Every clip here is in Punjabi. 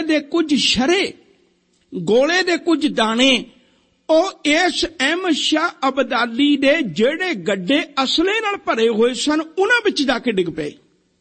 ਦੇ ਕੁਝ ਸ਼ਰੇ, ਗੋਲੇ ਦੇ ਕੁਝ ਦਾਣੇ ਉਹ ਇਸ ਅਹਿਮਦ ਸ਼ਾਹ ਅਬਦਾਲੀ ਦੇ ਜਿਹੜੇ ਗੱਡੇ ਅਸਲੇ ਨਾਲ ਭਰੇ ਹੋਏ ਸਨ ਉਹਨਾਂ ਵਿੱਚ ਜਾ ਕੇ ਡਿੱਗ ਪਏ।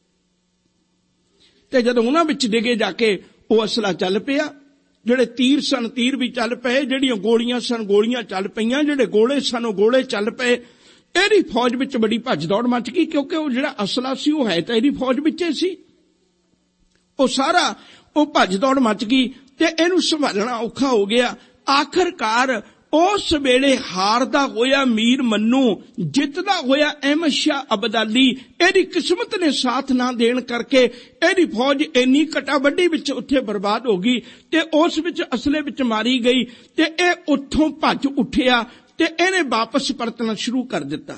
ਤੇ ਜਦੋਂ ਉਹਨਾਂ ਵਿੱਚ ਡਿੱਗੇ ਜਾ ਕੇ ਉਹ ਅਸਲਾ ਚੱਲ ਪਿਆ, ਜਿਹੜੇ ਤੀਰ ਸਨ ਤੀਰ ਵੀ ਚੱਲ ਪਏ, ਜਿਹੜੀਆਂ ਗੋਲੀਆਂ ਸਨ ਗੋਲੀਆਂ ਚੱਲ ਪਈਆਂ, ਜਿਹੜੇ ਗੋਲੇ ਸਨ ਉਹ ਗੋਲੇ ਚੱਲ ਪਏ। ਇਹਦੀ ਫੌਜ ਵਿੱਚ ਬੜੀ ਭੱਜ ਦੌੜ ਮਚ ਗਈ, ਕਿਉਂਕਿ ਉਹ ਜਿਹੜਾ ਅਸਲਾ ਸੀ ਉਹ ਹੈ ਤਾਂ ਇਹਦੀ ਫੌਜ ਵਿੱਚ ਹੀ ਸੀ। ਉਹ ਸਾਰਾ ਉਹ ਭੱਜ ਦੌੜ ਮਚ ਗਈ ਤੇ ਇਹਨੂੰ ਸੰਭਾਲਣਾ ਔਖਾ ਹੋ ਗਿਆ। ਆਖਰਕਾਰ ਉਸ ਵੇਲੇ ਹਾਰਦਾ ਹੋਇਆ ਮੀਰ ਮੰਨੂ, ਜਿੱਤਦਾ ਹੋਇਆ ਅਹਿਮਦ ਸ਼ਾਹ ਅਬਦਾਲੀ, ਇਹਦੀ ਕਿਸਮਤ ਨੇ ਸਾਥ ਨਾ ਦੇਣ ਕਰਕੇ ਇਹਦੀ ਫੌਜ ਇੰਨੀ ਕਟਾਵੱਡੀ ਵਿੱਚ ਉੱਥੇ ਬਰਬਾਦ ਹੋ ਗਈ ਤੇ ਉਸ ਵਿੱਚ ਅਸਲੇ ਵਿੱਚ ਮਾਰੀ ਗਈ ਤੇ ਇਹ ਉੱਥੋਂ ਭੱਜ ਉੱਠਿਆ ਤੇ ਇਹਨੇ ਵਾਪਸ ਪਰਤਣਾ ਸ਼ੁਰੂ ਕਰ ਦਿੱਤਾ।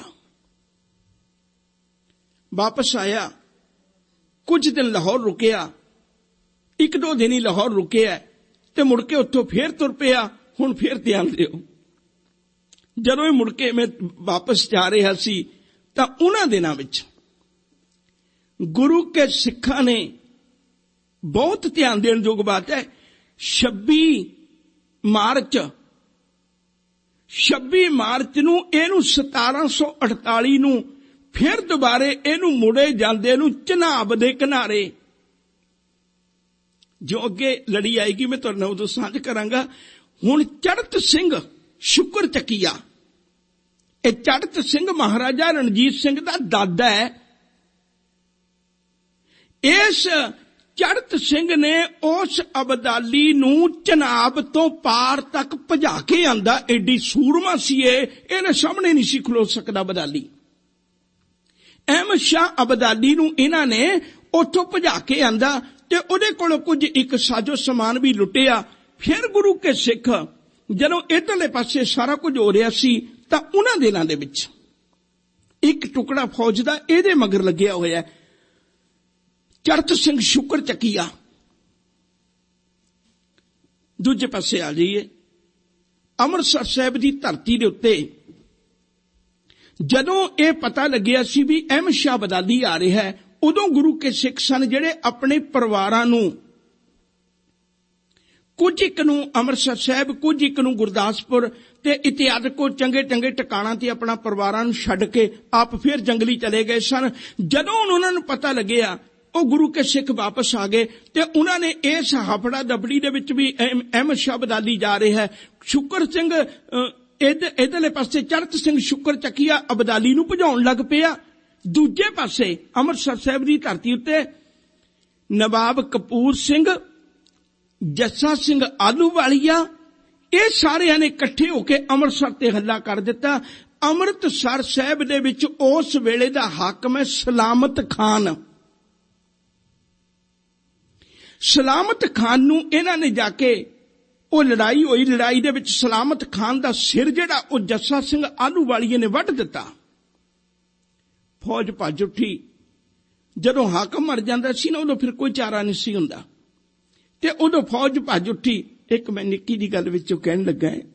ਵਾਪਸ ਆਇਆ, ਕੁਝ ਦਿਨ ਲਾਹੌਰ ਰੁਕਿਆ, 1-2 ਦਿਨ ਹੀ ਲਾਹੌਰ ਰੁਕਿਆ ਤੇ ਮੁੜ ਕੇ ਉੱਥੋਂ ਫੇਰ ਤੁਰ ਪਿਆ। ਹੁਣ ਫੇਰ ਧਿਆਨ ਦਿਓ, ਜਦੋਂ ਇਹ ਮੁੜ ਕੇ ਮੈਂ ਵਾਪਸ ਜਾ ਰਿਹਾ ਸੀ ਤਾਂ ਉਹਨਾਂ ਦਿਨਾਂ ਵਿੱਚ ਗੁਰੂ ਕੇ ਸਿੱਖਾਂ ਨੇ ਬਹੁਤ ਧਿਆਨ ਦੇਣ ਯੋਗ ਬਾਤ ਹੈ, 26 ਮਾਰਚ ਨੂੰ ਇਹਨੂੰ 1748 ਨੂੰ ਫਿਰ ਦੁਬਾਰੇ ਇਹਨੂੰ ਮੁੜੇ ਜਾਂਦੇ ਨੂੰ ਚਨਾਬ ਦੇ ਕਿਨਾਰੇ ਜੋ ਅੱਗੇ ਲੜੀ ਆਏਗੀ ਮੈਂ ਤੁਹਾਡੇ ਨਾਲ ਉਦੋਂ ਸਾਂਝ ਕਰਾਂਗਾ। ਹੁਣ ਚੜ੍ਹਤ ਸਿੰਘ ਸ਼ੁਕਰ ਚੱਕੀਆ, ਇਹ ਚੜ੍ਹਤ ਸਿੰਘ ਮਹਾਰਾਜਾ ਰਣਜੀਤ ਸਿੰਘ ਦਾ ਦਾਦਾ ਹੈ। ਇਸ ਚੜ੍ਹਤ ਸਿੰਘ ਨੇ ਉਸ ਅਬਦਾਲੀ ਨੂੰ ਚਨਾਬ ਤੋਂ ਪਾਰ ਤੱਕ ਭਜਾ ਕੇ ਆਂਦਾ। ਐਡੀ ਸੂਰਮਾ ਸੀ ਇਹਨੇ ਸਾਹਮਣੇ ਨਹੀਂ ਸੀ ਖਲੋ ਸਕਦਾ ਅਬਦਾਲੀ। ਅਹਿਮਦ ਸ਼ਾਹ ਅਬਦਾਲੀ ਨੂੰ ਇਹਨਾਂ ਨੇ ਉੱਥੋਂ ਭਜਾ ਕੇ ਆਂਦਾ ਤੇ ਉਹਦੇ ਕੋਲੋਂ ਕੁਝ ਇੱਕ ਸਾਜੋ ਸਮਾਨ ਵੀ ਲੁੱਟਿਆ। ਫਿਰ ਗੁਰੂ ਕੇ ਸਿੱਖ ਜਦੋਂ ਇੱਧਰਲੇ ਪਾਸੇ ਸਾਰਾ ਕੁਝ ਹੋ ਰਿਹਾ ਸੀ ਤਾਂ ਉਹਨਾਂ ਦਿਨਾਂ ਦੇ ਵਿੱਚ ਇੱਕ ਟੁਕੜਾ ਫੌਜ ਦਾ ਇਹਦੇ ਮਗਰ ਲੱਗਿਆ ਹੋਇਆ, ਚੜ੍ਹਤ ਸਿੰਘ ਸ਼ੁਕਰ ਚੱਕੀਆ। ਦੂਜੇ ਪਾਸੇ ਆ ਜਾਈਏ, ਅੰਮ੍ਰਿਤਸਰ ਸਾਹਿਬ ਦੀ ਧਰਤੀ ਦੇ ਉੱਤੇ ਜਦੋਂ ਇਹ ਪਤਾ ਲੱਗਿਆ ਸੀ ਵੀ ਅਹਿਮਦ ਸ਼ਾਹ ਅਬਦਾਲੀ ਆ ਰਿਹਾ ਹੈ, ਉਦੋਂ ਗੁਰੂ ਕੇ ਸਿੱਖ ਸਨ ਜਿਹੜੇ ਆਪਣੇ ਪਰਿਵਾਰਾਂ ਨੂੰ, ਕੁਝ ਇੱਕ ਨੂੰ ਅੰਮ੍ਰਿਤਸਰ ਸਾਹਿਬ, ਕੁਝ ਇੱਕ ਨੂੰ ਗੁਰਦਾਸਪੁਰ ਤੇ ਇਤਿਆਦਿ ਕੋ ਚੰਗੇ ਚੰਗੇ ਟਿਕਾਣਾਂ ਤੇ ਆਪਣਾ ਪਰਿਵਾਰਾਂ ਨੂੰ ਛੱਡ ਕੇ ਆਪ ਫਿਰ ਜੰਗਲੀ ਚਲੇ ਗਏ ਸਨ। ਜਦੋਂ ਉਹਨਾਂ ਨੂੰ ਪਤਾ ਲੱਗਿਆ ਉਹ ਗੁਰੂ ਕੇ ਸਿੱਖ ਵਾਪਸ ਆ ਗਏ ਤੇ ਉਹਨਾਂ ਨੇ ਇਸ ਹਫੜਾ ਦਬੜੀ ਦੇ ਵਿੱਚ ਵੀ ਅਹਿਮਦ ਸ਼ਾਹ ਅਬਦਾਲੀ ਜਾ ਰਿਹਾ ਹੈ। ਸ਼ੁਕਰ ਸਿੰਘ ਇਧਰਲੇ ਪਾਸੇ ਚੜ੍ਹਤ ਸਿੰਘ ਸ਼ੁਕਰ ਚੱਕੀਆ ਅਬਦਾਲੀ ਨੂੰ ਭਜਾਉਣ ਲੱਗ ਪਿਆ। ਦੂਜੇ ਪਾਸੇ ਅੰਮ੍ਰਿਤਸਰ ਸਾਹਿਬ ਦੀ ਧਰਤੀ ਉੱਤੇ ਨਵਾਬ ਕਪੂਰ ਸਿੰਘ, ਜੱਸਾ ਸਿੰਘ ਆਲੂਵਾਲੀਆ, ਇਹ ਸਾਰਿਆਂ ਨੇ ਇਕੱਠੇ ਹੋ ਕੇ ਅੰਮ੍ਰਿਤਸਰ ਤੇ ਹੱਲਾ ਕਰ ਦਿੱਤਾ। ਅੰਮ੍ਰਿਤਸਰ ਸਾਹਿਬ ਦੇ ਵਿੱਚ ਉਸ ਵੇਲੇ ਦਾ ਹਾਕਮ ਹੈ ਸਲਾਮਤ ਖਾਨ। ਸਲਾਮਤ ਖਾਨ ਨੂੰ ਇਹਨਾਂ ਨੇ ਜਾ ਕੇ ਉਹ ਲੜਾਈ ਹੋਈ, ਲੜਾਈ ਦੇ ਵਿੱਚ ਸਲਾਮਤ ਖਾਨ ਦਾ ਸਿਰ ਜਿਹੜਾ ਉਹ ਜੱਸਾ ਸਿੰਘ ਆਲੂਵਾਲੀਏ ਨੇ ਵੱਢ ਦਿੱਤਾ। ਫੌਜ ਭੱਜ ਉੱਠੀ। ਜਦੋਂ ਹਾਕਮ ਮਰ ਜਾਂਦਾ ਸੀ ਨਾ ਉਦੋਂ ਫਿਰ ਕੋਈ ਚਾਰਾ ਨਹੀਂ ਸੀ ਹੁੰਦਾ ਤੇ ਉਦੋਂ ਫੌਜ ਭੱਜ ਉੱਠੀ। ਇੱਕ ਮੈਂ ਨਿੱਕੀ ਦੀ ਗੱਲ ਵਿੱਚੋਂ ਕਹਿਣ ਲੱਗਾ ਹੈ,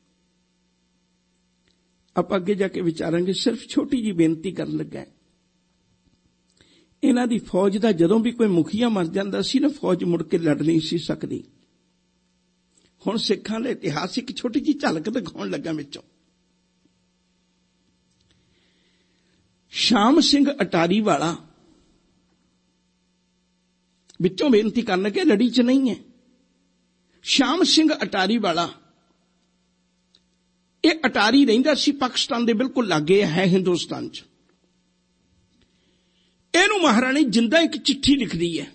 ਆਪਾਂ ਅੱਗੇ ਜਾ ਕੇ ਵਿਚਾਰਾਂਗੇ, ਸਿਰਫ ਛੋਟੀ ਜੀ ਬੇਨਤੀ ਕਰਨ ਲੱਗਾ ਹੈ। ਇਹਨਾਂ ਦੀ ਫੌਜ ਦਾ ਜਦੋਂ ਵੀ ਕੋਈ ਮੁਖੀਆ ਮਰ ਜਾਂਦਾ ਸੀ ਨਾ, ਫੌਜ ਮੁੜ ਕੇ ਲੜ ਨਹੀਂ ਸੀ ਸਕਦੀ। ਹੁਣ ਸਿੱਖਾਂ ਦਾ ਇਤਿਹਾਸ ਇੱਕ ਛੋਟੀ ਜੀ ਝਲਕ ਦਿਖਾਉਣ ਲੱਗਾ ਵਿੱਚੋਂ। ਸ਼ਾਮ ਸਿੰਘ ਅਟਾਰੀ ਵਾਲਾ ਵਿੱਚੋਂ ਬੇਨਤੀ ਕਰਨ ਲੱਗੇ, ਲੜੀ 'ਚ ਨਹੀਂ ਹੈ। ਸ਼ਾਮ ਸਿੰਘ ਅਟਾਰੀ ਵਾਲਾ, ਇਹ ਅਟਾਰੀ ਰਹਿੰਦਾ ਸੀ ਪਾਕਿਸਤਾਨ ਦੇ ਬਿਲਕੁਲ ਲਾਗੇ ਹੈ ਹਿੰਦੁਸਤਾਨ 'ਚ। ਇਹਨੂੰ ਮਹਾਰਾਣੀ ਜਿੰਦਾ ਇੱਕ ਚਿੱਠੀ ਲਿਖਦੀ ਹੈ।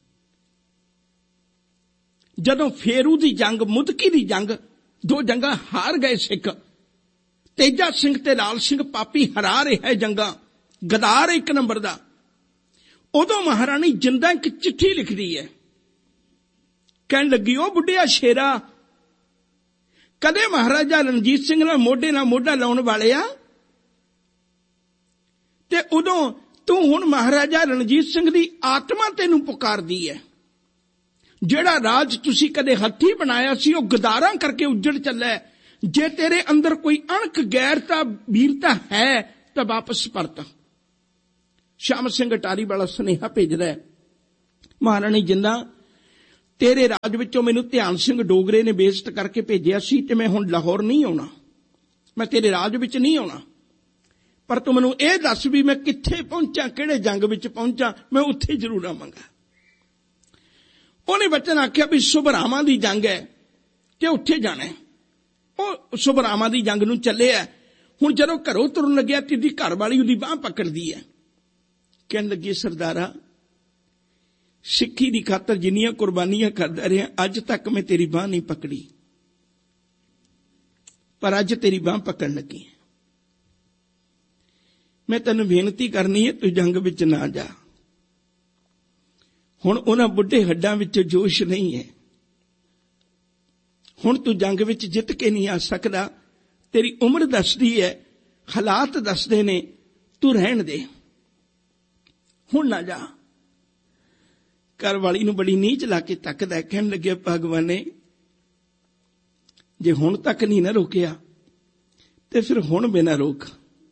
ਜਦੋਂ ਫੇਰੂ ਦੀ ਜੰਗ, ਮੁਦਕੀ ਦੀ ਜੰਗ, 2 ਜੰਗਾਂ ਹਾਰ ਗਏ ਸਿੱਖ, ਤੇਜਾ ਸਿੰਘ ਤੇ ਲਾਲ ਸਿੰਘ ਪਾਪੀ ਹਰਾ ਰਿਹਾ ਜੰਗਾਂ, ਗਦਾਰ 1 ਨੰਬਰ ਦਾ, ਉਦੋਂ ਮਹਾਰਾਣੀ ਜਿੰਦਾ ਇੱਕ ਚਿੱਠੀ ਲਿਖਦੀ ਹੈ। ਕਹਿਣ ਲੱਗੀ, ਉਹ ਬੁੱਢਿਆ ਸ਼ੇਰਾ, ਕਦੇ ਮਹਾਰਾਜਾ ਰਣਜੀਤ ਸਿੰਘ ਨਾਲ ਮੋਢਾ ਲਾਉਣ ਵਾਲਿਆ, ਤੇ ਉਦੋਂ ਤੂੰ ਹੁਣ ਮਹਾਰਾਜਾ ਰਣਜੀਤ ਸਿੰਘ ਦੀ ਆਤਮਾ ਤੈਨੂੰ ਪੁਕਾਰਦੀ ਹੈ। ਜਿਹੜਾ ਰਾਜ ਤੁਸੀਂ ਕਦੇ ਹੱਥੀਂ ਬਣਾਇਆ ਸੀ ਉਹ ਗਦਾਰਾਂ ਕਰਕੇ ਉੱਜੜ ਚੱਲਿਆ। ਜੇ ਤੇਰੇ ਅੰਦਰ ਕੋਈ ਅਣਖ, ਗੈਰਤਾ, ਵੀਰਤਾ ਹੈ ਤਾਂ ਵਾਪਸ ਪਰਤ। ਸ਼ਾਮ ਸਿੰਘ ਅਟਾਰੀ ਵਾਲਾ ਸੁਨੇਹਾ ਭੇਜਦਾ ਹੈ, ਮਹਾਰਾਣੀ ਜਿੰਦਾ ਤੇਰੇ ਰਾਜ ਵਿੱਚੋਂ ਮੈਨੂੰ ਧਿਆਨ ਸਿੰਘ ਡੋਗਰੇ ਨੇ ਬੇਇੱਜ਼ਤ ਕਰਕੇ ਭੇਜਿਆ ਸੀ ਤੇ ਮੈਂ ਹੁਣ ਲਾਹੌਰ ਨਹੀਂ ਆਉਣਾ, ਮੈਂ ਤੇਰੇ ਰਾਜ ਵਿੱਚ ਨਹੀਂ ਆਉਣਾ, ਪਰ ਤੂੰ ਮੈਨੂੰ ਇਹ ਦੱਸ ਵੀ ਮੈਂ ਕਿੱਥੇ ਪਹੁੰਚਾਂ, ਕਿਹੜੇ ਜੰਗ ਵਿੱਚ ਪਹੁੰਚਾਂ, ਮੈਂ ਉੱਥੇ ਜ਼ਰੂਰ ਆਵਾਂਗਾ। ਉਹਨੇ ਬਚਨ ਆਖਿਆ ਵੀ ਸੁਭਰਾਵਾਂ ਦੀ ਜੰਗ ਹੈ ਤੇ ਉੱਥੇ ਜਾਣਾ ਹੈ। ਉਹ ਸੁਭਰਾਵਾਂ ਦੀ ਜੰਗ ਨੂੰ ਚੱਲਿਆ। ਹੁਣ ਜਦੋਂ ਘਰੋਂ ਤੁਰਨ ਲੱਗਿਆ ਤੇ ਉਹਦੀ ਘਰ ਵਾਲੀ ਉਹਦੀ ਬਾਂਹ ਪਕੜਦੀ ਹੈ, ਕਹਿਣ ਲੱਗੀ ਸਰਦਾਰਾ, ਸਿੱਖੀ ਦੀ ਖਾਤਰ ਜਿੰਨੀਆਂ ਕੁਰਬਾਨੀਆਂ ਕਰਦਾ ਰਿਹਾ, ਅੱਜ ਤੱਕ ਮੈਂ ਤੇਰੀ ਬਾਂਹ ਨਹੀਂ ਪਕੜੀ, ਪਰ ਅੱਜ ਤੇਰੀ ਬਾਂਹ ਪਕੜਨ ਲੱਗੀ। ਮੈਂ ਤੈਨੂੰ ਬੇਨਤੀ ਕਰਨੀ ਹੈ, ਤੂੰ ਜੰਗ ਵਿੱਚ ਨਾ ਜਾ। ਹੁਣ ਉਹਨਾਂ ਬੁੱਢੇ ਹੱਡਾਂ ਵਿੱਚ ਜੋਸ਼ ਨਹੀਂ ਹੈ, ਹੁਣ ਤੂੰ ਜੰਗ ਵਿੱਚ ਜਿੱਤ ਕੇ ਨਹੀਂ ਆ ਸਕਦਾ, ਤੇਰੀ ਉਮਰ ਦੱਸਦੀ ਹੈ, ਹਾਲਾਤ ਦੱਸਦੇ ਨੇ, ਤੂੰ ਰਹਿਣ ਦੇ, ਹੁਣ ਨਾ ਜਾ। ਘਰ ਵਾਲੀ ਨੂੰ ਬੜੀ ਨੀਚ ਲਾ ਕੇ ਤੱਕਦਾ, ਕਹਿਣ ਲੱਗਿਆ ਭਗਵਾਨ ਨੇ ਜੇ ਹੁਣ ਤੱਕ ਨਹੀਂ ਨਾ ਰੋਕਿਆ ਤੇ ਫਿਰ ਹੁਣ ਬਿਨਾਂ ਰੋਕ।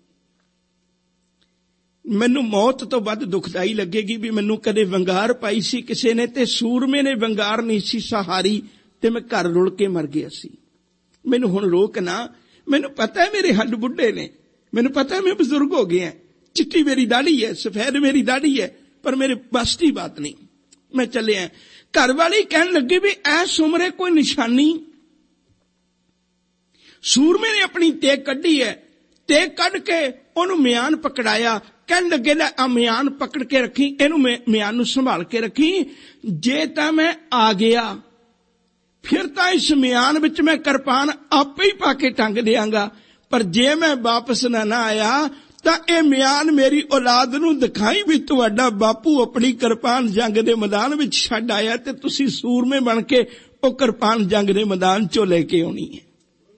ਮੈਨੂੰ ਮੌਤ ਤੋਂ ਵੱਧ ਦੁਖਦਾਈ ਲੱਗੇਗੀ ਵੀ ਮੈਨੂੰ ਕਦੇ ਵੰਗਾਰ ਪਾਈ ਸੀ ਕਿਸੇ ਨੇ ਤੇ ਸੂਰਮੇ ਨੇ ਵੰਗਾਰ ਨਹੀਂ ਸੀ ਸਹਾਰੀ ਤੇ ਮੈਂ ਘਰ ਰੁਲ ਕੇ ਮਰ ਗਿਆ ਸੀ। ਮੈਨੂੰ ਹੁਣ ਰੋਕ ਨਾ, ਮੈਨੂੰ ਪਤਾ ਹੈ ਮੇਰੇ ਹੱਡ ਬੁੱਢੇ ਨੇ, ਮੈਨੂੰ ਪਤਾ ਹੈ ਮੈਂ ਬਜ਼ੁਰਗ ਹੋ ਗਿਆ, ਚਿੱਟੀ ਮੇਰੀ ਦਾੜੀ ਹੈ, ਸਫੈਦ ਮੇਰੀ ਦਾੜੀ ਹੈ, ਪਰ ਮੇਰੇ ਬਸ ਦੀ ਬਾਤ ਨਹੀਂ, ਮੈਂ ਚੱਲਿਆ। ਘਰ ਵਾਲੀ ਕਹਿਣ ਲੱਗੀ ਵੀ ਐਸ ਉਮਰੇ ਕੋਈ ਨਿਸ਼ਾਨੀ। ਸੂਰਮੇ ਨੇ ਆਪਣੀ ਤੇਗ ਕੱਢੀ ਹੈ, ਤੇਗ ਕੱਢ ਕੇ ਉਹਨੂੰ ਮਿਆਨ ਪਕੜਾਇਆ, ਕਹਿਣ ਲੱਗੇ ਲੈ ਆ ਮਿਆਨ ਪਕੜ ਕੇ ਰੱਖੀ, ਇਹਨੂੰ ਮਿਆਨ ਨੂੰ ਸੰਭਾਲ ਕੇ ਰੱਖੀ, ਜੇ ਤਾਂ ਮੈਂ ਆ ਗਿਆ ਫਿਰ ਤਾਂ ਇਸ ਮਿਆਨ ਵਿੱਚ ਮੈਂ ਕਿਰਪਾਨ ਆਪੇ ਹੀ ਪਾ ਕੇ ਟੰਗ ਦਿਆਂਗਾ, ਪਰ ਜੇ ਮੈਂ ਵਾਪਸ ਨਾ ਆਇਆ ਤਾਂ ਇਹ ਮਿਆਨ ਮੇਰੀ ਔਲਾਦ ਨੂੰ ਦਿਖਾਈ ਵੀ ਤੁਹਾਡਾ ਬਾਪੂ ਆਪਣੀ ਕਿਰਪਾਨ ਜੰਗ ਦੇ ਮੈਦਾਨ ਵਿੱਚ ਛੱਡ ਆਇਆ ਤੇ ਤੁਸੀਂ ਸੂਰਮੇ ਬਣ ਕੇ ਉਹ ਕਿਰਪਾਨ ਜੰਗ ਦੇ ਮੈਦਾਨ ਚੋਂ ਲੈ ਕੇ ਆਉਣੀ ਹੈ।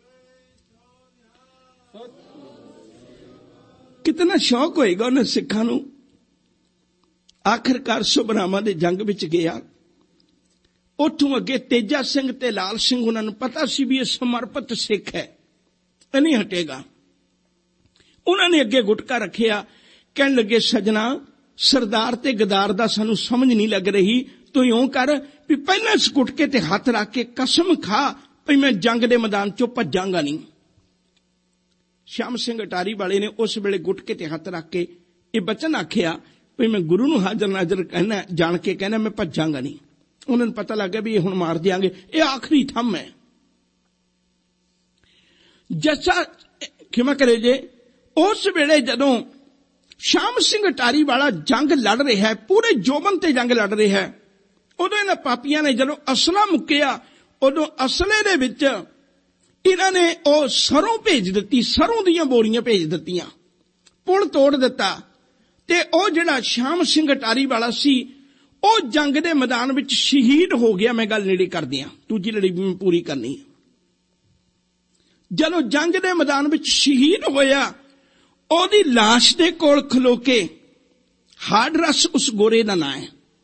ਕਿਤਨਾ ਸ਼ੌਕ ਹੋਏਗਾ ਉਹਨਾਂ ਸਿੱਖਾਂ ਨੂੰ। ਆਖਿਰਕਾਰ ਸੁਭਰਾਵਾਂ ਦੇ ਜੰਗ ਵਿੱਚ ਗਿਆ। ਉੱਥੋਂ ਅੱਗੇ ਤੇਜਾ ਸਿੰਘ ਤੇ ਲਾਲ ਸਿੰਘ, ਉਹਨਾਂ ਨੂੰ ਪਤਾ ਸੀ ਵੀ ਇਹ ਸਮਰਪਿਤ ਸਿੱਖ ਹੈ, ਇਹ ਨਹੀਂ ਹਟੇਗਾ। ਉਹਨਾਂ ਨੇ ਅੱਗੇ ਗੁਟਕਾ ਰੱਖਿਆ, ਕਹਿਣ ਲੱਗੇ ਸਜਣਾ, ਸਰਦਾਰ ਤੇ ਗਦਾਰ ਦਾ ਸਾਨੂੰ ਸਮਝ ਨਹੀਂ ਲੱਗ ਰਹੀ, ਤੂੰ ਇਉਂ ਕਰ ਵੀ ਪਹਿਲਾਂ ਇਸ ਗੁਟਕੇ ਤੇ ਹੱਥ ਰੱਖ ਕੇ ਕਸਮ ਖਾ ਵੀ ਮੈਂ ਜੰਗ ਦੇ ਮੈਦਾਨ ਚੋਂ ਭੱਜਾਂਗਾ ਨਹੀਂ। ਸ਼ਾਮ ਸਿੰਘ ਅਟਾਰੀ ਵਾਲੇ ਨੇ ਉਸ ਵੇਲੇ ਗੁਟਕੇ ਤੇ ਹੱਥ ਰੱਖ ਕੇ ਇਹ ਬਚਨ ਆਖਿਆ ਵੀ ਮੈਂ ਗੁਰੂ ਨੂੰ ਹਾਜ਼ਰ ਨਾਜ਼ਰ ਕਹਿਣਾ, ਜਾਣ ਕੇ ਕਹਿਣਾ ਮੈਂ ਭੱਜਾਂਗਾ ਨਹੀਂ। ਉਹਨਾਂ ਨੂੰ ਪਤਾ ਲੱਗ ਗਿਆ ਵੀ ਇਹ ਹੁਣ ਮਾਰ ਦਿਆਂਗੇ, ਇਹ ਆਖਰੀ ਥੰਮ ਹੈ। ਜੱਸਾ ਖਿਮਾ ਕਰੇ ਜੇ, ਉਸ ਵੇਲੇ ਜਦੋਂ ਸ਼ਾਮ ਸਿੰਘ ਅਟਾਰੀ ਵਾਲਾ ਜੰਗ ਲੜ ਰਿਹਾ ਹੈ, ਪੂਰੇ ਜੋਬਨ ਤੇ ਜੰਗ ਲੜ ਰਿਹਾ ਹੈ, ਉਦੋਂ ਇਹਨਾਂ ਪਾਪੀਆਂ ਨੇ ਜਦੋਂ ਅਸਲਾ ਮੁੱਕਿਆ, ਉਦੋਂ ਅਸਲੇ ਦੇ ਵਿੱਚ ਇਹਨਾਂ ਨੇ ਉਹ ਸਰੋਂ ਭੇਜ ਦਿੱਤੀ, ਸਰੋਂ ਦੀਆਂ ਬੋਰੀਆਂ ਭੇਜ ਦਿੱਤੀਆਂ, ਪੁਲ ਤੋੜ ਦਿੱਤਾ ਤੇ ਉਹ ਜਿਹੜਾ ਸ਼ਾਮ ਸਿੰਘ ਅਟਾਰੀ ਵਾਲਾ ਸੀ ਉਹ ਜੰਗ ਦੇ ਮੈਦਾਨ ਵਿੱਚ ਸ਼ਹੀਦ ਹੋ ਗਿਆ। ਮੈਂ ਗੱਲ ਨੇੜੇ ਕਰਦੀ ਹਾਂ, ਦੂਜੀ ਲੜੀ ਵੀ ਪੂਰੀ ਕਰਨੀ ਹੈ। ਜਦੋਂ ਜੰਗ ਦੇ ਮੈਦਾਨ ਵਿੱਚ ਸ਼ਹੀਦ ਹੋਇਆ, ਉਹਦੀ ਲਾਸ਼ ਦੇ ਕੋਲ ਖਲੋ ਕੇ, ਹਾਡਰਸ ਉਸ ਗੋਰੇ ਦਾ ਨਾਂ ਹੈ,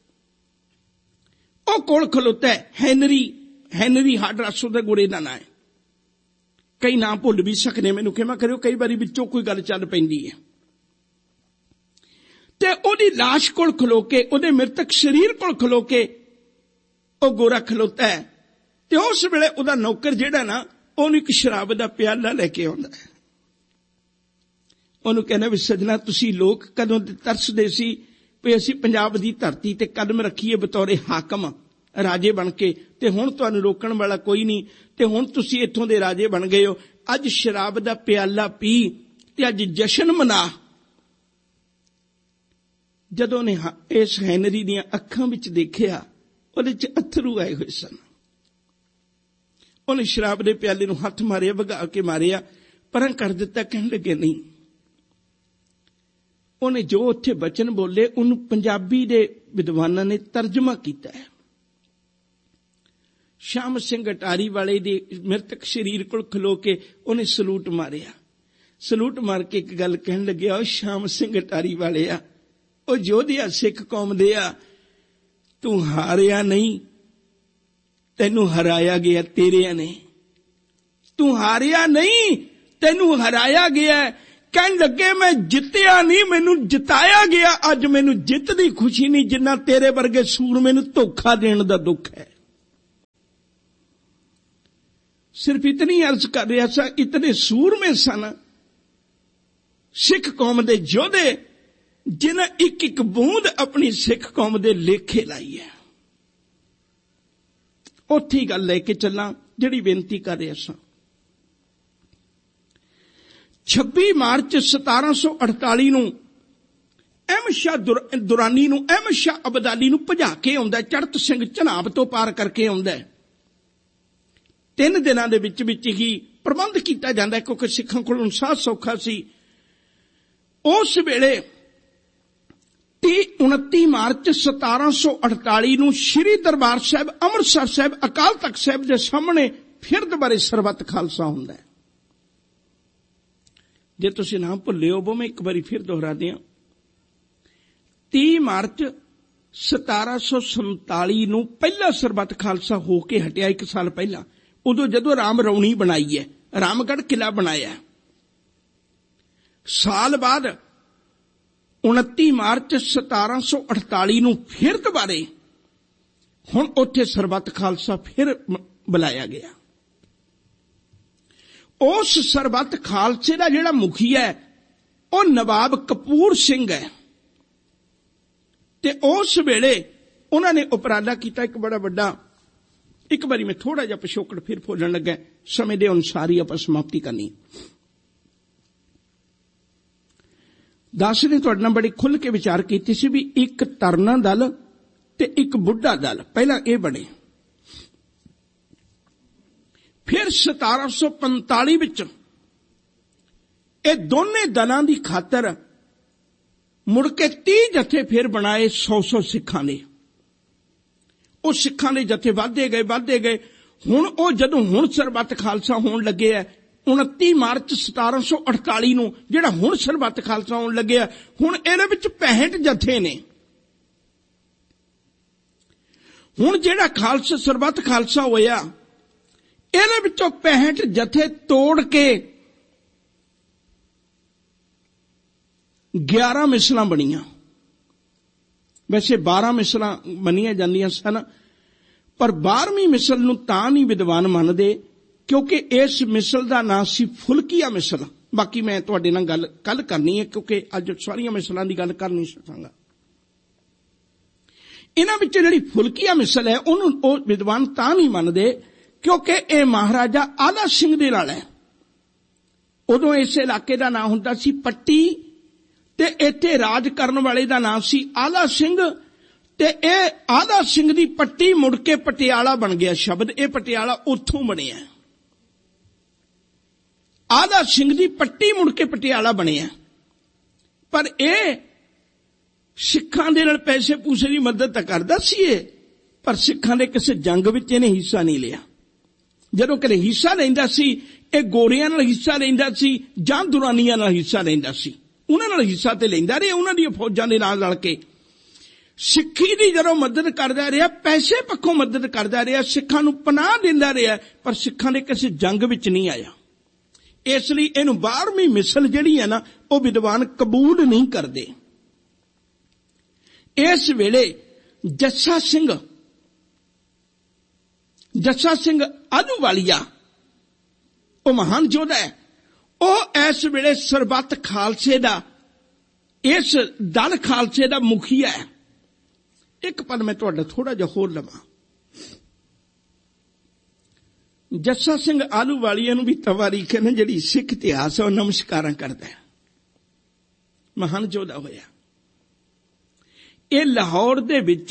ਉਹ ਕੋਲ ਖਲੋਤਾ ਹੈ, ਹੈਨਰੀ ਹਾਡਰਸ ਉਹਦੇ ਗੋਰੇ ਦਾ ਨਾਂ ਹੈ। ਕਈ ਨਾਂ ਭੁੱਲ ਵੀ ਸਕਦੇ, ਮੈਨੂੰ ਖਿਮਾ ਕਰਿਓ, ਕਈ ਵਾਰੀ ਵਿੱਚੋਂ ਕੋਈ ਗੱਲ ਚੱਲ ਪੈਂਦੀ ਹੈ। ਤੇ ਉਹਦੀ ਲਾਸ਼ ਕੋਲ ਖਲੋ ਕੇ, ਉਹਦੇ ਮ੍ਰਿਤਕ ਸਰੀਰ ਕੋਲ ਖਲੋ ਕੇ ਉਹ ਗੋਰਾ ਖਲੋਤਾ ਹੈ ਤੇ ਉਸ ਵੇਲੇ ਉਹਦਾ ਨੌਕਰ ਜਿਹੜਾ ਨਾ, ਉਹਨੂੰ ਇੱਕ ਸ਼ਰਾਬ ਦਾ ਪਿਆਲਾ ਲੈ ਕੇ ਆਉਂਦਾ ਹੈ। ਉਹਨੂੰ ਕਹਿੰਦਾ ਵੀ ਸਜਣਾ, ਤੁਸੀਂ ਲੋਕ ਕਦੋਂ ਤਰਸਦੇ ਸੀ ਵੀ ਅਸੀਂ ਪੰਜਾਬ ਦੀ ਧਰਤੀ ਤੇ ਕਦਮ ਰੱਖੀਏ ਬਤੌਰੇ ਹਾਕਮ, ਰਾਜੇ ਬਣ ਕੇ, ਤੇ ਹੁਣ ਤੁਹਾਨੂੰ ਰੋਕਣ ਵਾਲਾ ਕੋਈ ਨਹੀਂ, ਤੇ ਹੁਣ ਤੁਸੀਂ ਇੱਥੋਂ ਦੇ ਰਾਜੇ ਬਣ ਗਏ ਹੋ, ਅੱਜ ਸ਼ਰਾਬ ਦਾ ਪਿਆਲਾ ਪੀ ਤੇ ਅੱਜ ਜਸ਼ਨ ਮਨਾ। ਜਦੋਂ ਨੇ ਇਸ ਹੈਨਰੀ ਦੀਆਂ ਅੱਖਾਂ ਵਿੱਚ ਦੇਖਿਆ, ਉਹਦੇ 'ਚ ਅਥਰੂ ਆਏ ਹੋਏ ਸਨ। ਉਹਨੇ ਸ਼ਰਾਬ ਦੇ ਪਿਆਲੇ ਨੂੰ ਹੱਥ ਮਾਰਿਆ, ਵਗਾ ਕੇ ਮਾਰਿਆ, ਪਰਾਂ ਕਰ ਦਿੱਤਾ, ਕਹਿਣ ਲੱਗੇ ਨਹੀਂ। ਉਹਨੇ ਜੋ ਉੱਥੇ ਬਚਨ ਬੋਲੇ ਉਹਨੂੰ ਪੰਜਾਬੀ ਦੇ ਵਿਦਵਾਨਾਂ ਨੇ ਤਰਜਮਾ ਕੀਤਾ ਹੈ। ਸ਼ਾਮ ਸਿੰਘ ਅਟਾਰੀ ਵਾਲੇ ਦੇ ਮ੍ਰਿਤਕ ਸਰੀਰ ਕੋਲ ਖਲੋ ਕੇ ਉਹਨੇ ਸਲੂਟ ਮਾਰਿਆ। ਸਲੂਟ ਮਾਰ ਕੇ ਇੱਕ ਗੱਲ ਕਹਿਣ ਲੱਗਿਆ, ਉਹ ਸ਼ਾਮ ਸਿੰਘ ਅਟਾਰੀ ਵਾਲੇ ਆ, ਉਹ ਯੋਧਿਆ ਸਿੱਖ ਕੌਮ ਦੇ ਆ, ਤੂੰ ਹਾਰਿਆ ਨਹੀਂ, ਤੈਨੂੰ ਹਰਾਇਆ ਗਿਆ ਤੇਰਿਆਂ ਨੇ। ਤੂੰ ਹਾਰਿਆ ਨਹੀਂ, ਤੈਨੂੰ ਹਰਾਇਆ ਗਿਆ। ਕਹਿਣ ਲੱਗੇ ਮੈਂ ਜਿੱਤਿਆ ਨਹੀਂ, ਮੈਨੂੰ ਜਿਤਾਇਆ ਗਿਆ। ਅੱਜ ਮੈਨੂੰ ਜਿੱਤ ਦੀ ਖੁਸ਼ੀ ਨਹੀਂ, ਜਿੰਨਾ ਤੇਰੇ ਵਰਗੇ ਸੂਰਮੇ ਨੂੰ ਧੋਖਾ ਦੇਣ ਦਾ ਦੁੱਖ ਹੈ। सिर्फ इतनी अर्ज कर रहा सा, इतने सूरमे सन सिख कौम दे योधे जिन्हें एक एक बूंद अपनी सिख कौम दे लेखे लाई है। उत्थे ही गल लेके चलना जिहड़ी बेनती कर रहा सा। 26 मार्च 1748 ਨੂੰ अहमद शाह दुरानी ਨੂੰ अहमद शाह अब्दाली ਨੂੰ ਭਜਾ ਕੇ ਆਉਂਦਾ, ਚੜਤ ਸਿੰਘ ਝਨਾਬ ਤੋਂ ਪਾਰ ਕਰਕੇ ਆਉਂਦਾ। 3 ਦਿਨਾਂ ਦੇ ਵਿੱਚ ਹੀ ਪ੍ਰਬੰਧ ਕੀਤਾ ਜਾਂਦਾ ਕਿਉਂਕਿ ਸਿੱਖਾਂ ਕੋਲ ਸਾਹ ਸੌਖਾ ਸੀ। ਉਸ ਵੇਲੇ 29 ਮਾਰਚ 1748 ਨੂੰ ਸ਼੍ਰੀ ਦਰਬਾਰ ਸਾਹਿਬ ਅੰਮ੍ਰਿਤਸਰ ਸਾਹਿਬ ਅਕਾਲ ਤਖਤ ਸਾਹਿਬ ਦੇ ਸਾਹਮਣੇ ਫਿਰ ਦੁਬਾਰੇ ਸਰਬੱਤ ਖਾਲਸਾ ਹੁੰਦਾ ਹੈ। ਜੇ ਤੁਸੀਂ ਨਾ ਭੁੱਲਿਓ ਉਹ ਮੈਂ ਇੱਕ ਵਾਰੀ ਫਿਰ ਦੁਹਰਾ ਦਿਆਂ। 30 ਮਾਰਚ 1747 ਨੂੰ ਪਹਿਲਾ ਸਰਬੱਤ ਖਾਲਸਾ ਹੋ ਕੇ ਹਟਿਆ, 1 ਸਾਲ ਪਹਿਲਾਂ, ਉਦੋਂ ਜਦੋਂ ਰਾਮ ਰੌਣੀ ਬਣਾਈ ਹੈ, ਰਾਮਗੜ੍ਹ ਕਿਲਾ ਬਣਾਇਆ। ਸਾਲ ਬਾਅਦ 29 ਮਾਰਚ 1748 ਨੂੰ ਫਿਰ ਦੁਬਾਰੇ ਹੁਣ ਉੱਥੇ ਸਰਬੱਤ ਖਾਲਸਾ ਫਿਰ ਬੁਲਾਇਆ ਗਿਆ। ਉਸ ਸਰਬੱਤ ਖਾਲਸੇ ਦਾ ਜਿਹੜਾ ਮੁਖੀ ਹੈ ਉਹ ਨਵਾਬ ਕਪੂਰ ਸਿੰਘ ਹੈ ਤੇ ਉਸ ਵੇਲੇ ਉਹਨਾਂ ਨੇ ਉਪਰਾਲਾ ਕੀਤਾ ਇੱਕ ਬੜਾ ਵੱਡਾ। ਇੱਕ ਵਾਰੀ ਮੈਂ ਥੋੜਾ ਜਿਹਾ ਪਿਛੋਕੜ ਫਿਰ ਫੋਲਣ ਲੱਗਾ, ਸਮੇਂ ਦੇ ਅਨੁਸਾਰ ਹੀ ਆਪਾਂ ਸਮਾਪਤੀ ਕਰਨੀ। ਦਾਸ ਨੇ ਤੁਹਾਡੇ ਨਾਲ ਬੜੀ ਖੁੱਲ੍ਹ ਕੇ ਵਿਚਾਰ ਕੀਤੀ ਸੀ ਵੀ ਇੱਕ ਤਰਨਾ ਦਲ ਤੇ ਇੱਕ ਬੁੱਢਾ ਦਲ ਪਹਿਲਾਂ ਇਹ ਬਣੇ। ਫਿਰ 1745 ਵਿੱਚ ਇਹ ਦੋਨੇ ਦਲਾਂ ਦੀ ਖਾਤਰ ਮੁੜ ਕੇ 30 ਜਥੇ ਫਿਰ ਬਣਾਏ 100 ਸਿੱਖਾਂ ਦੇ। ਉਹ ਸਿੱਖਾਂ ਦੇ ਜਥੇ ਵੱਧਦੇ ਗਏ। ਹੁਣ ਉਹ ਜਦੋਂ ਹੁਣ ਸਰਬੱਤ ਖਾਲਸਾ ਹੋਣ ਲੱਗੇ ਹੈ 29 ਮਾਰਚ 1748 ਨੂੰ ਜਿਹੜਾ ਹੁਣ ਸਰਬੱਤ ਖਾਲਸਾ ਹੋਣ ਲੱਗਿਆ, ਹੁਣ ਇਹਦੇ ਵਿੱਚ 65 ਜਥੇ ਨੇ। ਹੁਣ ਜਿਹੜਾ ਖਾਲਸਾ ਸਰਬੱਤ ਖਾਲਸਾ ਹੋਇਆ ਇਹਦੇ ਵਿੱਚੋਂ 65 ਜਥੇ ਤੋੜ ਕੇ 11 ਮਿਸਲਾਂ ਬਣੀਆਂ। ਵੈਸੇ 12 ਮਿਸਲਾਂ ਮੰਨੀਆਂ ਜਾਂਦੀਆਂ ਸਨ, ਪਰ 12ਵੀਂ ਮਿਸਲ ਨੂੰ ਤਾਂ ਨਹੀਂ ਵਿਦਵਾਨ ਮੰਨਦੇ ਕਿਉਂਕਿ ਇਸ ਮਿਸਲ ਦਾ ਨਾਂ ਸੀ ਫੁਲਕੀਆ ਮਿਸਲ। ਬਾਕੀ ਮੈਂ ਤੁਹਾਡੇ ਨਾਲ ਗੱਲ ਕੱਲ ਕਰਨੀ ਹੈ ਕਿਉਂਕਿ ਅੱਜ ਸਾਰੀਆਂ ਮਿਸਲਾਂ ਦੀ ਗੱਲ ਕਰ ਨਹੀਂ ਸਕਾਂਗਾ। ਇਹਨਾਂ ਵਿੱਚ ਜਿਹੜੀ ਫੁਲਕੀਆ ਮਿਸਲ ਹੈ ਉਹਨੂੰ ਉਹ ਵਿਦਵਾਨ ਤਾਂ ਨਹੀਂ ਮੰਨਦੇ ਕਿਉਂਕਿ ਇਹ ਮਹਾਰਾਜਾ ਆਲਾ ਸਿੰਘ ਦੇ ਨਾਲ ਹੈ। ਉਦੋਂ ਇਸ ਇਲਾਕੇ ਦਾ ਨਾਂ ਹੁੰਦਾ ਸੀ ਪੱਟੀ ਤੇ ਇੱਥੇ ਰਾਜ ਕਰਨ ਵਾਲੇ ਦਾ ਨਾਂ ਸੀ ਆਲਾ ਸਿੰਘ ਤੇ ਇਹ ਆਲਾ ਸਿੰਘ ਦੀ ਪੱਟੀ ਮੁੜ ਕੇ ਪਟਿਆਲਾ ਬਣ ਗਿਆ ਸ਼ਬਦ। ਇਹ ਪਟਿਆਲਾ ਉੱਥੋਂ ਬਣਿਆ। ਆਲਾ ਸਿੰਘ ਦੀ ਪੱਟੀ ਮੁੜ ਕੇ ਪਟਿਆਲਾ ਬਣਿਆ। ਪਰ ਇਹ ਸਿੱਖਾਂ ਦੇ ਨਾਲ ਪੈਸੇ ਪੂਸੇ ਦੀ ਮਦਦ ਤਾਂ ਕਰਦਾ ਸੀ ਇਹ, ਪਰ ਸਿੱਖਾਂ ਦੇ ਕਿਸੇ ਜੰਗ ਵਿੱਚ ਇਹਨੇ ਹਿੱਸਾ ਨਹੀਂ ਲਿਆ। ਜਦੋਂ ਕਦੇ ਹਿੱਸਾ ਲੈਂਦਾ ਸੀ ਇਹ ਗੋਰਿਆਂ ਨਾਲ ਹਿੱਸਾ ਲੈਂਦਾ ਸੀ ਜਾਂ ਦੁਰਾਨੀਆਂ ਨਾਲ ਹਿੱਸਾ ਲੈਂਦਾ ਸੀ। ਉਹਨਾਂ ਨਾਲ ਹਿੱਸਾ ਤੇ ਲੈਂਦਾ ਰਿਹਾ, ਉਹਨਾਂ ਦੀਆਂ ਫੌਜਾਂ ਦੇ ਨਾਲ ਰਲ ਕੇ। ਸਿੱਖੀ ਦੀ ਜਦੋਂ ਮਦਦ ਕਰਦਾ ਰਿਹਾ, ਪੈਸੇ ਪੱਖੋਂ ਮਦਦ ਕਰਦਾ ਰਿਹਾ, ਸਿੱਖਾਂ ਨੂੰ ਪਨਾਹ ਦਿੰਦਾ ਰਿਹਾ, ਪਰ ਸਿੱਖਾਂ ਦੇ ਕਿਸੇ ਜੰਗ ਵਿੱਚ ਨਹੀਂ ਆਇਆ। ਇਸ ਲਈ ਇਹਨੂੰ 12ਵੀਂ ਮਿਸਲ ਜਿਹੜੀ ਹੈ ਨਾ ਉਹ ਵਿਦਵਾਨ ਕਬੂਲ ਨਹੀਂ ਕਰਦੇ। ਇਸ ਵੇਲੇ ਜੱਸਾ ਸਿੰਘ ਆਹਲੂਵਾਲੀਆ ਉਹ ਮਹਾਨ ਯੋਧਾ ਹੈ। ਉਹ ਇਸ ਵੇਲੇ ਸਰਬੱਤ ਖਾਲਸੇ ਦਾ ਇਸ ਦਲ ਖਾਲਸੇ ਦਾ ਮੁਖੀਆ ਹੈ। ਇੱਕ ਪਲ ਮੈਂ ਤੁਹਾਡਾ ਥੋੜਾ ਜਿਹਾ ਹੋਰ ਲਵਾਂ। ਜੱਸਾ ਸਿੰਘ ਆਹਲੂਵਾਲੀਆ ਨੂੰ ਵੀ ਤਵਾਰੀਖ ਨੇ ਜਿਹੜੀ ਸਿੱਖ ਇਤਿਹਾਸ ਹੈ ਉਹ ਨਮਸਕਾਰਾਂ ਕਰਦਾ ਹੈ। ਮਹਾਨ ਯੋਧਾ ਹੋਇਆ। ਇਹ ਲਾਹੌਰ ਦੇ ਵਿੱਚ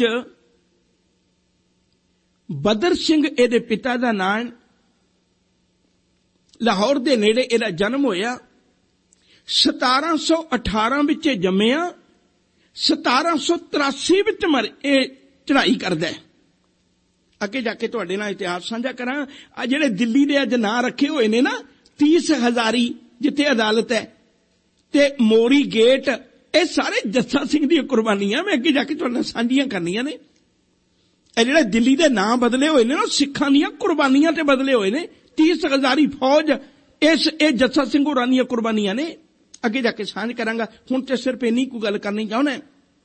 ਬਦਰ ਸਿੰਘ ਇਹਦੇ ਪਿਤਾ ਦਾ ਨਾਮ, ਲਾਹੌਰ ਦੇ ਨੇੜੇ ਇਹਦਾ ਜਨਮ ਹੋਇਆ। 1718 ਵਿੱਚ ਜੰਮਿਆ, 1783 ਵਿੱਚ ਇਹ ਚੜ੍ਹਾਈ ਕਰਦਾ ਹੈ। ਅੱਗੇ ਜਾ ਕੇ ਤੁਹਾਡੇ ਨਾਲ ਇਤਿਹਾਸ ਸਾਂਝਾ ਕਰਾਂ। ਆ ਜਿਹੜੇ ਦਿੱਲੀ ਦੇ ਅੱਜ ਨਾਂ ਰੱਖੇ ਹੋਏ ਨੇ ਨਾ, 30 ਹਜ਼ਾਰੀ ਜਿੱਥੇ ਅਦਾਲਤ ਹੈ ਤੇ ਮੋਰੀ ਗੇਟ, ਇਹ ਸਾਰੇ ਜੱਸਾ ਸਿੰਘ ਦੀਆਂ ਕੁਰਬਾਨੀਆਂ ਮੈਂ ਅੱਗੇ ਜਾ ਕੇ ਤੁਹਾਡੇ ਨਾਲ ਸਾਂਝੀਆਂ ਕਰਨੀਆਂ ਨੇ। ਇਹ ਜਿਹੜੇ ਦਿੱਲੀ ਦੇ ਨਾਂ ਬਦਲੇ ਹੋਏ ਨੇ ਨਾ, ਸਿੱਖਾਂ ਦੀਆਂ ਕੁਰਬਾਨੀਆਂ ਤੇ ਬਦਲੇ ਹੋਏ ਨੇ। 30 ਹਜ਼ਾਰੀ ਫੌਜ ਇਹ ਜੱਸਾ ਸਿੰਘ ਹੋਰਾਂ ਦੀਆਂ ਕੁਰਬਾਨੀਆਂ ਨੇ। ਅੱਗੇ ਜਾ ਕੇ ਸਾਂਝ ਕਰਾਂਗਾ। ਹੁਣ ਤੇ ਸਿਰਫ ਇੰਨੀ ਕੁ ਗੱਲ ਕਰਨੀ ਚਾਹੁੰਦਾ।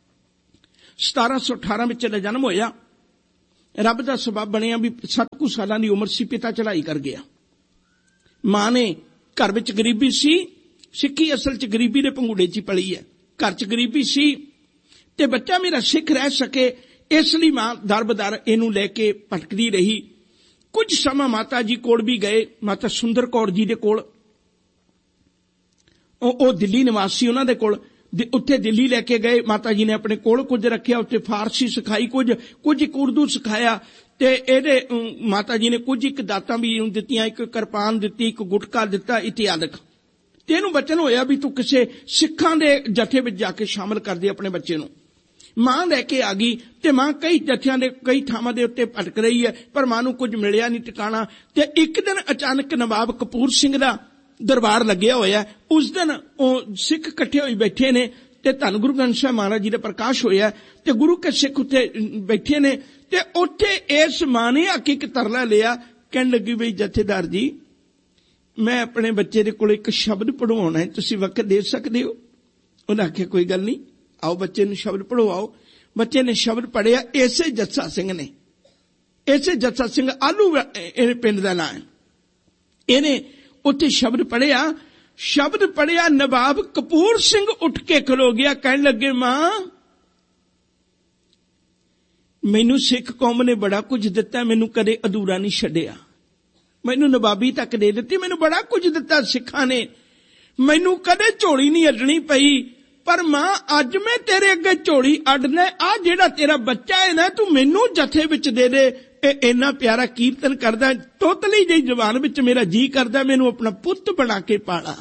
1718 ਵਿੱਚ ਇਹਦਾ ਜਨਮ ਹੋਇਆ। ਰੱਬ ਦਾ ਸਬਬ ਬਣਿਆ ਵੀ 7 ਕੁ ਸਾਲਾਂ ਦੀ ਉਮਰ ਸੀ, ਪਿਤਾ ਚੜ੍ਹਾਈ ਕਰ ਗਿਆ। ਮਾਂ ਨੇ ਘਰ ਵਿੱਚ ਗਰੀਬੀ ਸੀ, ਸਿੱਖੀ ਅਸਲ 'ਚ ਗਰੀਬੀ ਦੇ ਪੰਘੂੜੇ 'ਚ ਹੀ ਪਲੀ ਹੈ। ਘਰ 'ਚ ਗਰੀਬੀ ਸੀ ਤੇ ਬੱਚਾ ਮੇਰਾ ਸਿੱਖ ਰਹਿ ਸਕੇ, ਇਸ ਲਈ ਮਾਂ ਦਰ ਬਦਰ ਇਹਨੂੰ ਲੈ ਕੇ ਭਟਕਦੀ ਰਹੀ। ਕੁਝ ਸਮਾਂ ਮਾਤਾ ਜੀ ਕੋਲ ਵੀ ਗਏ, ਮਾਤਾ ਸੁੰਦਰ ਕੌਰ ਜੀ ਦੇ ਕੋਲ। ਉਹ ਦਿੱਲੀ ਨਿਵਾਸੀ, ਉਹਨਾਂ ਦੇ ਕੋਲ ਉੱਥੇ ਦਿੱਲੀ ਲੈ ਕੇ ਗਏ। ਮਾਤਾ ਜੀ ਨੇ ਆਪਣੇ ਕੋਲ ਕੁਝ ਰੱਖਿਆ, ਉੱਥੇ ਫਾਰਸੀ ਸਿਖਾਈ, ਕੁਝ ਇੱਕ ਉਰਦੂ ਸਿਖਾਇਆ ਤੇ ਇਹਦੇ ਮਾਤਾ ਜੀ ਨੇ ਕੁਝ ਇੱਕ ਦਾਤਾਂ ਵੀ ਦਿੱਤੀਆਂ, ਇੱਕ ਕਿਰਪਾਨ ਦਿੱਤੀ, ਇੱਕ ਗੁਟਕਾ ਦਿੱਤਾ ਇਤਿਆਦਿਕ। ਤੇ ਇਹਨੂੰ ਬਚਨ ਹੋਇਆ ਵੀ ਤੂੰ ਕਿਸੇ ਸਿੱਖਾਂ ਦੇ ਜਥੇ ਵਿੱਚ ਜਾ ਕੇ ਸ਼ਾਮਲ ਕਰ ਦੇ ਆਪਣੇ ਬੱਚੇ ਨੂੰ। ਮਾਂ ਲੈ ਕੇ ਆ ਗਈ ਤੇ ਮਾਂ ਕਈ ਜਥਿਆਂ ਦੇ ਕਈ ਥਾਵਾਂ ਦੇ ਉੱਤੇ ਭਟਕ ਰਹੀ ਹੈ, ਪਰ ਮਾਂ ਨੂੰ ਕੁਝ ਮਿਲਿਆ ਨਹੀਂ ਟਿਕਾਣਾ। ਤੇ ਇੱਕ ਦਿਨ ਅਚਾਨਕ ਨਵਾਬ ਕਪੂਰ ਸਿੰਘ ਦਾ ਦਰਬਾਰ ਲੱਗਿਆ ਹੋਇਆ। ਉਸ ਦਿਨ ਉਹ ਸਿੱਖ ਇਕੱਠੇ ਹੋਈ ਬੈਠੇ ਨੇ ਤੇ ਧੰਨ ਗੁਰੂ ਗ੍ਰੰਥ ਸਾਹਿਬ ਮਹਾਰਾਜ ਜੀ ਦਾ ਪ੍ਰਕਾਸ਼ ਹੋਇਆ ਤੇ ਗੁਰੂ ਕੇ ਸਿੱਖ ਉੱਥੇ ਬੈਠੇ ਨੇ। ਤੇ ਉੱਥੇ ਇਸ ਮਾਂ ਨੇ ਆ ਕੇ ਇੱਕ ਤਰਲਾ ਲਿਆ, ਕਹਿਣ ਲੱਗੀ ਬਈ ਜਥੇਦਾਰ ਜੀ, ਮੈਂ ਆਪਣੇ ਬੱਚੇ ਦੇ ਕੋਲ ਇੱਕ ਸ਼ਬਦ ਪੜਵਾਉਣਾ ਹੈ, ਤੁਸੀਂ ਵਕਤ ਦੇ ਸਕਦੇ ਹੋ? ਉਹਨੇ ਆਖਿਆ ਕੋਈ ਗੱਲ ਨਹੀਂ, ਆਓ ਬੱਚੇ ਨੂੰ ਸ਼ਬਦ ਪੜਵਾਓ। ਬੱਚੇ ਨੇ ਸ਼ਬਦ ਪੜਿਆ, ਇਸੇ ਜੱਸਾ ਸਿੰਘ ਨੇ, ਇਸੇ ਜੱਸਾ ਸਿੰਘ ਆਲੂ ਇਹ ਪਿੰਡ ਦਾ ਨਾਂ ਹੈ। ਇਹਨੇ ਉੱਥੇ ਸ਼ਬਦ ਪੜਿਆ, ਨਵਾਬ ਕਪੂਰ ਸਿੰਘ ਉੱਠ ਕੇ ਖਲੋ ਗਿਆ, ਕਹਿਣ ਲੱਗੇ ਮਾਂ, ਮੈਨੂੰ ਸਿੱਖ ਕੌਮ ਨੇ ਬੜਾ ਕੁਝ ਦਿੱਤਾ, ਮੈਨੂੰ ਕਦੇ ਅਧੂਰਾ ਨਹੀਂ ਛੱਡਿਆ। ਮੈਨੂੰ ਨਵਾਬੀ ਤੱਕ ਦੇ ਦਿੱਤੀ, ਮੈਨੂੰ ਬੜਾ ਕੁਝ ਦਿੱਤਾ ਸਿੱਖਾਂ ਨੇ, ਮੈਨੂੰ ਕਦੇ ਝੋਲੀ ਨਹੀਂ ਅੱਡਣੀ ਪਈ। ਪਰ ਮਾਂ, ਅੱਜ ਮੈਂ ਤੇਰੇ ਅੱਗੇ ਝੋਲੀ ਅੱਡਣਾ, ਆ ਜਿਹੜਾ ਤੇਰਾ ਬੱਚਾ ਹੈ ਨਾ, ਤੂੰ ਮੈਨੂੰ ਜਥੇ ਵਿੱਚ ਦੇ ਦੇ। ਇਹ ਇੰਨਾ ਪਿਆਰਾ ਕੀਰਤਨ ਕਰਦਾ, ਤੋਤਲੀ ਜਿਹੀ ਜ਼ੁਬਾਨ ਵਿੱਚ ਮੇਰਾ ਜੀ ਕਰਦਾ, ਮੈਨੂੰ ਆਪਣਾ ਪੁੱਤ ਬਣਾ ਕੇ ਪਾਲਾ।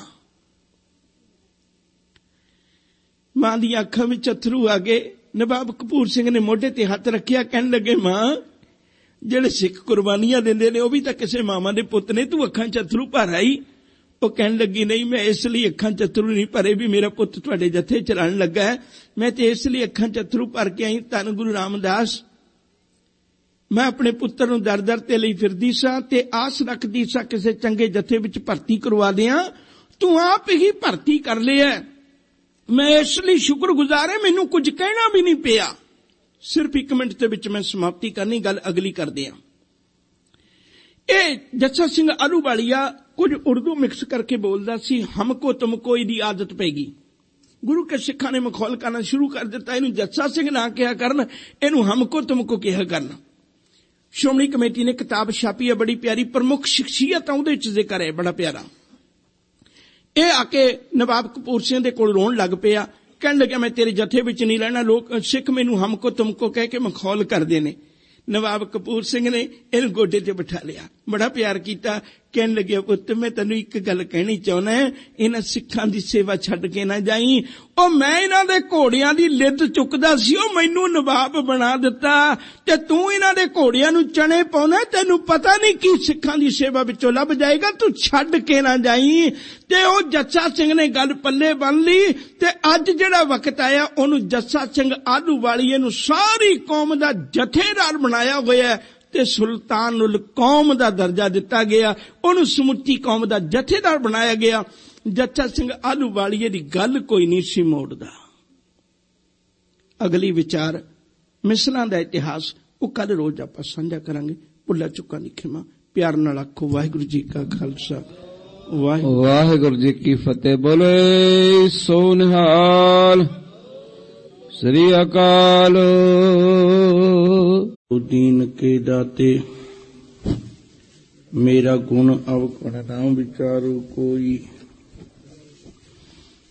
ਮਾਂ ਦੀਆਂ ਅੱਖਾਂ ਵਿੱਚ ਅਥਰੂ ਆ ਗਏ। ਨਵਾਬ ਕਪੂਰ ਸਿੰਘ ਨੇ ਮੋਢੇ ਤੇ ਹੱਥ ਰੱਖਿਆ, ਕਹਿਣ ਲੱਗੇ ਮਾਂ, ਜਿਹੜੇ ਸਿੱਖ ਕੁਰਬਾਨੀਆਂ ਦਿੰਦੇ ਨੇ ਉਹ ਵੀ ਤਾਂ ਕਿਸੇ ਮਾਵਾਂ ਦੇ ਪੁੱਤ ਨੇ, ਤੂੰ ਅੱਖਾਂ 'ਚ ਅਥਰੂ ਭਰ ਆਈ। ਉਹ ਕਹਿਣ ਲੱਗੀ ਨਹੀਂ, ਮੈਂ ਇਸ ਲਈ ਅੱਖਾਂ 'ਚ ਅਥਰੂ ਨਹੀਂ ਭਰੇ ਵੀ ਮੇਰਾ ਪੁੱਤ ਤੁਹਾਡੇ ਜਥੇ ਚਲਾਉਣ ਲੱਗਾ ਹੈ, ਮੈਂ ਤੇ ਇਸ ਲਈ ਅੱਖਾਂ 'ਚ ਅਥਰੂ ਭਰ ਕੇ ਆਈ। ਧੰਨ ਗੁਰੂ ਰਾਮਦਾਸ, ਮੈਂ ਆਪਣੇ ਪੁੱਤਰ ਨੂੰ ਦਰ ਦਰ ਤੇ ਲਈ ਫਿਰਦੀ ਸਾਂ ਤੇ ਆਸ ਰੱਖਦੀ ਸਾਂ ਕਿਸੇ ਚੰਗੇ ਜਥੇ ਵਿੱਚ ਭਰਤੀ ਕਰਵਾ ਦਿਆਂ, ਤੂੰ ਆਪ ਹੀ ਭਰਤੀ ਕਰ ਲਿਆ। ਮੈਂ ਇਸ ਲਈ ਸ਼ੁਕਰਗੁਜ਼ਾਰ ਹਾਂ, ਮੈਨੂੰ ਕੁਝ ਕਹਿਣਾ ਵੀ ਨਹੀਂ ਪਿਆ। ਸਿਰਫ 1 ਮਿੰਟ ਦੇ ਵਿੱਚ ਮੈਂ ਸਮਾਪਤੀ ਕਰਨੀ, ਗੱਲ ਅਗਲੀ ਕਰਦੇ ਹਾਂ। ਇਹ ਜੱਸਾ ਸਿੰਘ ਆਲੂਵਾਲੀਆ ਕੁਝ ਉਰਦੂ ਮਿਕਸ ਕਰਕੇ ਬੋਲਦਾ ਸੀ। ਹਮਕੋ ਤੁਮਕੋ ਇਹਦੀ ਆਦਤ ਪੈ ਗਈ। ਗੁਰੂ ਕੇ ਸਿੱਖਾਂ ਨੇ ਮਖੌਲ ਕਰਨਾ ਸ਼ੁਰੂ ਕਰ ਦਿੱਤਾ, ਇਹਨੂੰ ਜੱਸਾ ਸਿੰਘ ਨਾ ਕਿਹਾ ਕਰਨ, ਇਹਨੂੰ ਹਮਕੋ ਤੁਮਕੋ ਕਿਹਾ ਕਰਨ। ਸ਼੍ਰੋਮਣੀ ਕਮੇਟੀ ਨੇ ਕਿਤਾਬ ਛਾਪੀ ਹੈ, ਬੜੀ ਪਿਆਰੀ, ਪ੍ਰਮੁੱਖ ਸ਼ਖਸੀਅਤ, ਉਹਦੇ ਵਿੱਚ ਜ਼ਿਕਰ ਹੈ ਬੜਾ ਪਿਆਰਾ। ਇਹ ਆ ਕੇ ਨਵਾਬ ਕਪੂਰ ਸਿੰਘ ਦੇ ਕੋਲ ਰੋਣ ਲੱਗ ਪਿਆ, ਕਹਿਣ ਲੱਗਿਆ ਮੈਂ ਤੇਰੇ ਜਥੇ ਵਿੱਚ ਨਹੀਂ ਰਹਿਣਾ, ਲੋਕ ਸਿੱਖ ਮੈਨੂੰ ਹਮਕੋ ਤੁਮਕੋ ਕਹਿ ਕੇ ਮਖੌਲ ਕਰਦੇ ਨੇ। ਨਵਾਬ ਕਪੂਰ ਸਿੰਘ ਨੇ ਇਹਨੂੰ ਗੋਡੇ ਤੇ ਬਿਠਾ ਲਿਆ, ਬੜਾ ਪਿਆਰ ਕੀਤਾ, ਕਹਿਣ ਲੱਗਿਆ ਪੁੱਤ, ਮੈਂ ਤੈਨੂੰ ਇੱਕ ਗੱਲ ਕਹਿਣੀ ਚਾਹੁੰਦਾ, ਇਹਨਾਂ ਸਿੱਖਾਂ ਦੀ ਸੇਵਾ ਛੱਡ ਕੇ ਨਾ ਜਾਈ। ਉਹ ਮੈਂ ਇਹਨਾਂ ਦੇ ਘੋੜਿਆਂ ਦੀ ਲਿੱਦ ਚੁੱਕਦਾ ਸੀ, ਉਹ ਮੈਨੂੰ ਨਵਾਬ ਬਣਾ ਦਿੱਤਾ ਤੇ ਤੂੰ ਇਹਨਾਂ ਦੇ ਘੋੜਿਆਂ ਨੂੰ ਚਣੇ ਪਾਉਣਾ, ਤੈਨੂੰ ਪਤਾ ਨਹੀਂ ਕੀ ਸਿੱਖਾਂ ਦੀ ਸੇਵਾ ਵਿੱਚੋਂ ਲੱਭ ਜਾਏਗਾ, ਤੂੰ ਛੱਡ ਕੇ ਨਾ ਜਾਈ। ਤੇ ਉਹ ਜੱਸਾ ਸਿੰਘ ਨੇ ਗੱਲ ਪੱਲੇ ਬੰਨ ਲਈ ਤੇ ਅੱਜ ਜਿਹੜਾ ਵਕਤ ਆਇਆ, ਉਹਨੂੰ ਜੱਸਾ ਸਿੰਘ ਆਲੂਵਾਲੀਏ ਨੂੰ ਸਾਰੀ ਕੌਮ ਦਾ ਜਥੇਦਾਰ ਬਣਾਇਆ ਹੋਇਆ ਤੇ ਸੁਲਤਾਨੁਲ ਕੌਮ ਦਾ ਦਰਜਾ ਦਿੱਤਾ ਗਿਆ, ਉਹਨੂੰ ਸਮੁੱਚੀ ਕੌਮ ਦਾ ਜਥੇਦਾਰ ਬਣਾਇਆ ਗਿਆ। ਜੱਸਾ ਸਿੰਘ ਆਲੂਵਾਲੀਏ ਦੀ ਗੱਲ ਕੋਈ ਨਹੀਂ ਸੀ ਮੋੜਦਾ। ਅਗਲੀ ਵਿਚਾਰ ਮਿਸਲਾਂ ਦਾ ਇਤਿਹਾਸ ਉਹ ਕੱਲ ਰੋਜ਼ ਆਪਾਂ ਸਾਂਝਾ ਕਰਾਂਗੇ। ਭੁੱਲਾਂ ਚੁੱਕਾਂ ਦੀ ਖਿਮਾ, ਪਿਆਰ ਨਾਲ ਆਖੋ ਵਾਹਿਗੁਰੂ ਜੀ ਕਾ ਖਾਲਸਾ, ਵਾਹਿਗੁਰੂ ਜੀ ਕੀ ਫਤਿਹ। ਬੋਲੇ ਸੋ ਨਿਹਾਲ, ਸ੍ਰੀ ਅਕਾਲ। दीन के दाते मेरा गुण अवगुण ना विचारो कोई,